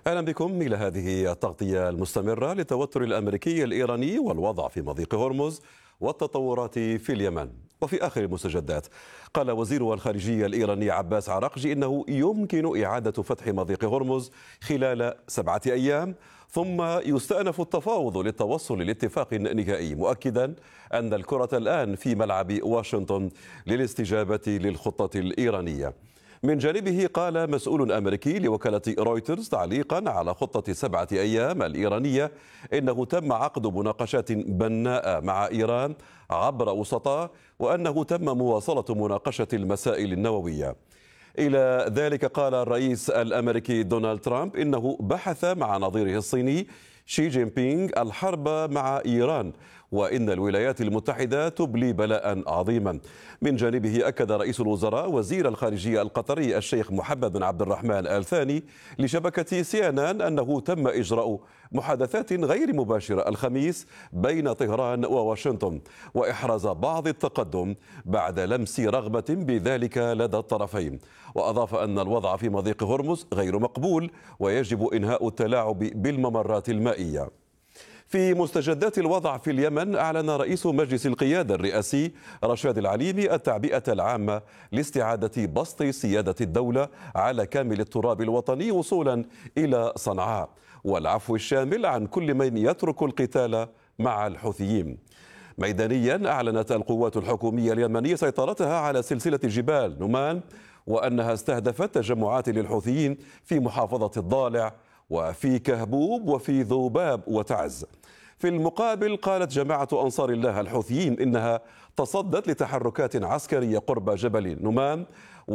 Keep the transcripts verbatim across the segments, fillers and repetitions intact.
أهلا بكم إلى هذه التغطية المستمرة للتوتر الأمريكي الإيراني والوضع في مضيق هرمز والتطورات في اليمن. وفي آخر المستجدات قال وزير الخارجية الإيراني عباس عراقجي إنه يمكن إعادة فتح مضيق هرمز خلال سبعة أيام ثم يستأنف التفاوض للتوصل لاتفاق نهائي، مؤكدا أن الكرة الآن في ملعب واشنطن للاستجابة للخطة الإيرانية. من جانبه قال مسؤول أمريكي لوكالة رويترز تعليقا على خطة سبعة أيام الإيرانية إنه تم عقد مناقشات بناءة مع إيران عبر وسطاء، وأنه تم مواصلة مناقشة المسائل النووية. إلى ذلك قال الرئيس الأمريكي دونالد ترامب إنه بحث مع نظيره الصيني شي جين بينغ الحرب مع إيران، وإن الولايات المتحدة تبلي بلاء عظيما. من جانبه أكد رئيس الوزراء وزير الخارجية القطري الشيخ محمد بن عبد الرحمن آل ثاني لشبكة سي إن إن أنه تم إجراء محادثات غير مباشرة الخميس بين طهران وواشنطن، وإحراز بعض التقدم بعد لمس رغبة بذلك لدى الطرفين. وأضاف أن الوضع في مضيق هرمز غير مقبول ويجب إنهاء التلاعب بالممرات المائية. في مستجدات الوضع في اليمن، أعلن رئيس مجلس القيادة الرئاسي رشاد العليمي التعبئة العامة لاستعادة بسط سيادة الدولة على كامل التراب الوطني وصولا إلى صنعاء، والعفو الشامل عن كل من يترك القتال مع الحوثيين. ميدانيا أعلنت القوات الحكومية اليمنية سيطرتها على سلسلة جبال نمان، وأنها استهدفت تجمعات للحوثيين في محافظة الضالع وفي كهبوب وفي ذوباب وتعز. في المقابل قالت جماعة أنصار الله الحوثيين إنها تصدت لتحركات عسكرية قرب جبل نمان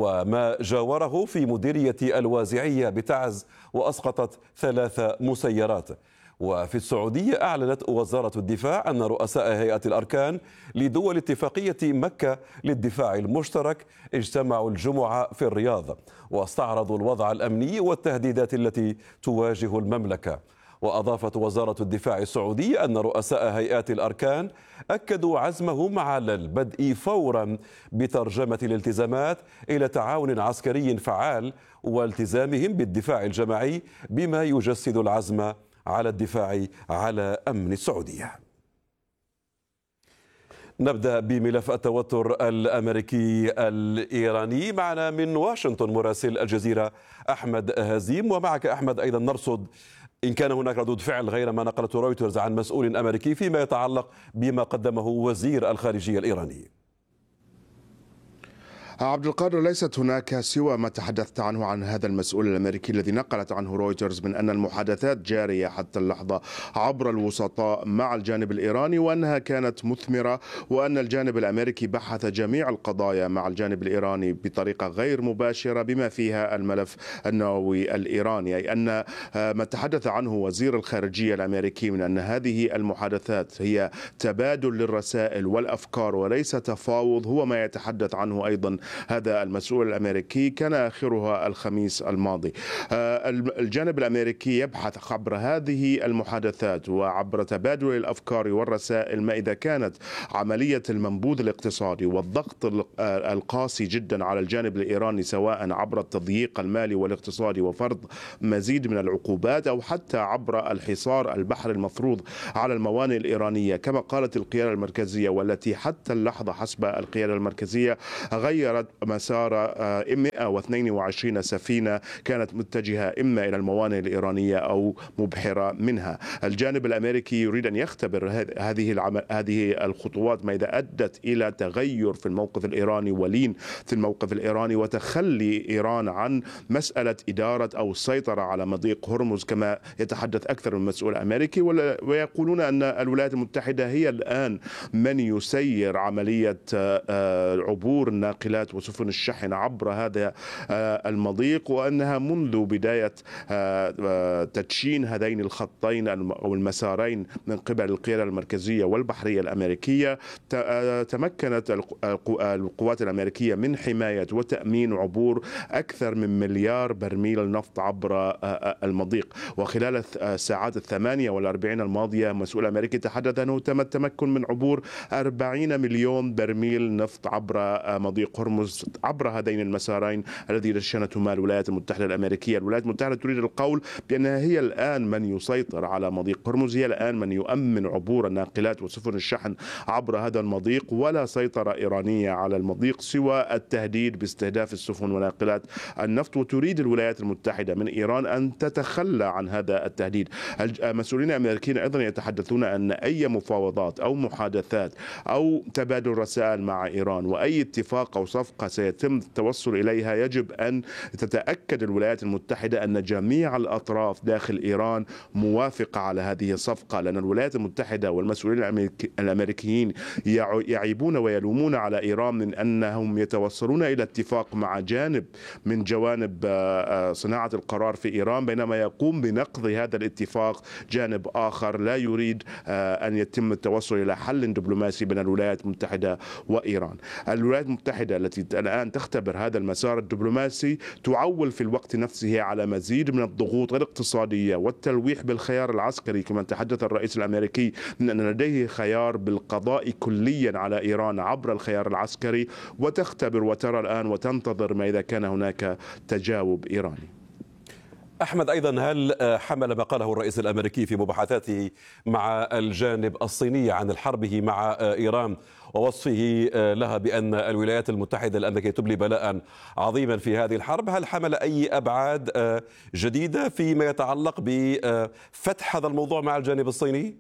وما جاوره في مديرية الوازعية بتعز، وأسقطت ثلاث مسيرات. وفي السعودية أعلنت وزارة الدفاع أن رؤساء هيئة الأركان لدول اتفاقية مكة للدفاع المشترك اجتمعوا الجمعة في الرياض، واستعرضوا الوضع الأمني والتهديدات التي تواجه المملكة. وأضافت وزارة الدفاع السعودية أن رؤساء هيئات الأركان أكدوا عزمهم على البدء فورا بترجمة الالتزامات إلى تعاون عسكري فعال والتزامهم بالدفاع الجماعي، بما يجسد العزم على الدفاع على أمن السعودية. نبدأ بملف التوتر الأمريكي الإيراني. معنا من واشنطن مراسل الجزيرة أحمد هزيم، ومعك أحمد أيضا نرصد إن كان هناك ردود فعل غير ما نقلته رويترز عن مسؤول أمريكي فيما يتعلق بما قدمه وزير الخارجية الإيراني. عبد القادر، ليست هناك سوى ما تحدثت عنه عن هذا المسؤول الأمريكي الذي نقلت عنه رويترز من أن المحادثات جارية حتى اللحظة عبر الوسطاء مع الجانب الإيراني، وأنها كانت مثمرة، وأن الجانب الأمريكي بحث جميع القضايا مع الجانب الإيراني بطريقة غير مباشرة بما فيها الملف النووي الإيراني. أي أن ما تحدث عنه وزير الخارجية الأمريكي من أن هذه المحادثات هي تبادل للرسائل والأفكار وليس تفاوض هو ما يتحدث عنه أيضا هذا المسؤول الأمريكي، كان آخرها الخميس الماضي. الجانب الأمريكي يبحث عبر هذه المحادثات وعبر تبادل الأفكار والرسائل ما إذا كانت عملية المنبوذ الاقتصادي والضغط القاسي جدا على الجانب الإيراني، سواء عبر التضييق المالي والاقتصادي وفرض مزيد من العقوبات، أو حتى عبر الحصار البحري المفروض على الموانئ الإيرانية كما قالت القيادة المركزية، والتي حتى اللحظة حسب القيادة المركزية غيرت مسار مئة واثنين وعشرين سفينة كانت متجهة إما إلى الموانئ الإيرانية أو مبحرة منها. الجانب الأمريكي يريد أن يختبر هذه هذه الخطوات ما إذا أدت إلى تغير في الموقف الإيراني ولين في الموقف الإيراني وتخلي إيران عن مسألة إدارة أو السيطرة على مضيق هرمز كما يتحدث أكثر من مسؤول أمريكي، ويقولون أن الولايات المتحدة هي الآن من يسير عملية عبور الناقلات وسفن الشحن عبر هذا المضيق، وأنها منذ بداية تدشين هذين الخطين أو المسارين من قبل القيادة المركزية والبحرية الأمريكية تمكنت القوات الأمريكية من حماية وتأمين عبور أكثر من مليار برميل نفط عبر المضيق. وخلال الساعات الثمانية والأربعين الماضية مسؤول أمريكي تحدث أنه تم التمكن من عبور أربعين مليون برميل نفط عبر مضيق هرمز هرمز عبر هذين المسارين الذي دشنتهما الولايات المتحدة الأمريكية. الولايات المتحدة تريد القول بأنها هي الآن من يسيطر على مضيق هرمز، هي الآن من يؤمن عبور الناقلات وسفن الشحن عبر هذا المضيق، ولا سيطرة إيرانية على المضيق سوى التهديد باستهداف السفن وناقلات النفط. وتريد الولايات المتحدة من إيران أن تتخلى عن هذا التهديد. المسؤولين الأمريكيين أيضا يتحدثون أن أي مفاوضات أو محادثات أو تبادل رسائل مع إيران وأي اتفاق أو صفقة سيتم التوصل إليها يجب أن تتأكد الولايات المتحدة أن جميع الأطراف داخل إيران موافقة على هذه الصفقة، لأن الولايات المتحدة والمسؤولين الأمريكيين يعيبون ويلومون على إيران من أنهم يتوصلون إلى اتفاق مع جانب من جوانب صناعة القرار في إيران، بينما يقوم بنقض هذا الاتفاق جانب آخر لا يريد أن يتم التوصل إلى حل دبلوماسي بين الولايات المتحدة وإيران. الولايات المتحدة التي الآن تختبر هذا المسار الدبلوماسي تعول في الوقت نفسه على مزيد من الضغوط الاقتصادية والتلويح بالخيار العسكري، كما تحدث الرئيس الأمريكي من أن لديه خيار بالقضاء كليا على إيران عبر الخيار العسكري، وتختبر وترى الآن وتنتظر ما إذا كان هناك تجاوب إيراني. أحمد، أيضا هل حمل ما قاله الرئيس الأمريكي في مباحثاته مع الجانب الصيني عن حربه مع إيران ووصفه لها بأن الولايات المتحدة الأمريكية تبلي بلاء عظيما في هذه الحرب، هل حمل أي أبعاد جديدة فيما يتعلق بفتح هذا الموضوع مع الجانب الصيني؟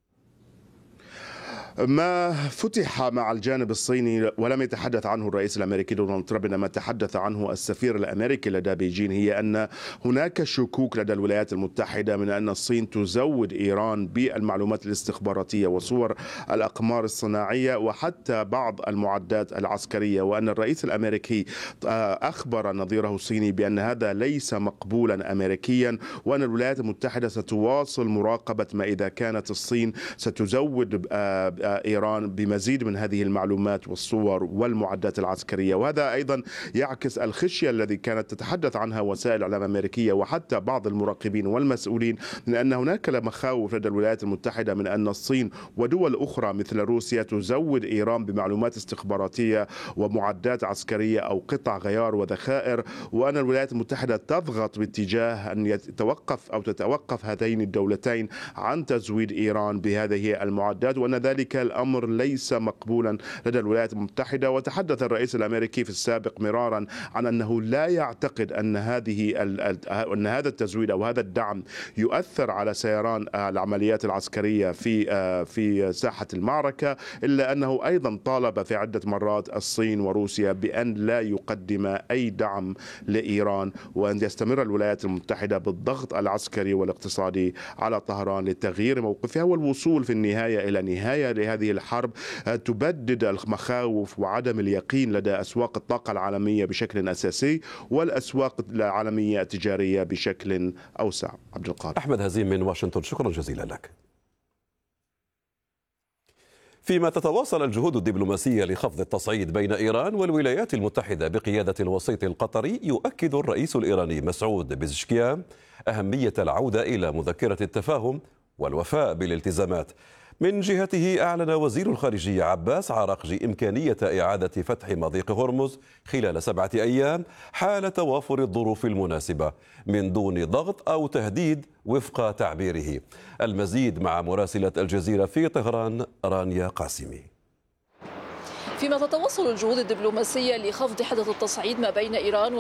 ما فتح مع الجانب الصيني ولم يتحدث عنه الرئيس الأمريكي دونالد ترامب، إنما تحدث عنه السفير الأمريكي لدى بيجين، هي أن هناك شكوك لدى الولايات المتحدة من أن الصين تزود إيران بالمعلومات الاستخباراتية وصور الأقمار الصناعية وحتى بعض المعدات العسكرية، وأن الرئيس الأمريكي أخبر نظيره الصيني بأن هذا ليس مقبولا أمريكيا، وأن الولايات المتحدة ستواصل مراقبة ما إذا كانت الصين ستزود إيران بمزيد من هذه المعلومات والصور والمعدات العسكرية. وهذا أيضا يعكس الخشية الذي كانت تتحدث عنها وسائل الإعلام الأمريكية وحتى بعض المراقبين والمسؤولين من أن هناك مخاوف لدى الولايات المتحدة من أن الصين ودول أخرى مثل روسيا تزود إيران بمعلومات استخباراتية ومعدات عسكرية أو قطع غيار وذخائر، وأن الولايات المتحدة تضغط باتجاه أن يتوقف أو تتوقف هاتين الدولتين عن تزويد إيران بهذه المعدات، وأن ذلك الأمر ليس مقبولا لدى الولايات المتحدة. وتحدث الرئيس الأمريكي في السابق مرارا عن أنه لا يعتقد أن هذه أن هذا التزويد أو هذا الدعم يؤثر على سيران العمليات العسكرية في في ساحة المعركة، إلا أنه أيضا طالب في عدة مرات الصين وروسيا بأن لا يقدم أي دعم لإيران، وأن يستمر الولايات المتحدة بالضغط العسكري والاقتصادي على طهران لتغيير موقفها والوصول في النهاية إلى نهاية لهذه الحرب تبدد المخاوف وعدم اليقين لدى أسواق الطاقة العالمية بشكل أساسي والأسواق العالمية التجارية بشكل أوسع. عبد القادر. أحمد هزيم من واشنطن، شكرا جزيلا لك. فيما تتواصل الجهود الدبلوماسية لخفض التصعيد بين إيران والولايات المتحدة بقيادة الوسيط القطري، يؤكد الرئيس الإيراني مسعود بزشكيان أهمية العودة إلى مذكرة التفاهم والوفاء بالالتزامات. من جهته أعلن وزير الخارجية عباس عراقجي إمكانية إعادة فتح مضيق هرمز خلال سبعة أيام حال توافر الظروف المناسبة من دون ضغط أو تهديد وفق تعبيره. المزيد مع مراسلة الجزيرة في طهران رانيا قاسمي. فيما تتواصل الجهود الدبلوماسية لخفض حدث التصعيد ما بين إيران